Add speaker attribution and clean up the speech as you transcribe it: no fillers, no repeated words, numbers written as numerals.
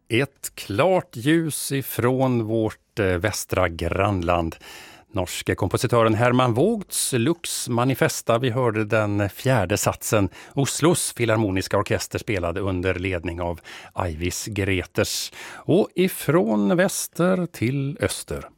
Speaker 1: Ett klart ljus ifrån vårt västra grannland. Norske kompositören Herman Vogts Lux Manifesta. Vi hörde den fjärde satsen. Oslos filharmoniska orkester spelade under ledning av Aivis Greters. Och ifrån väster till öster.